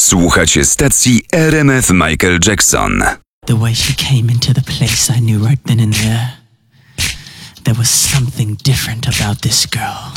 Słuchacie stacji RMF Michael Jackson. The way she came into the place, I knew right then and there. There was something different about this girl.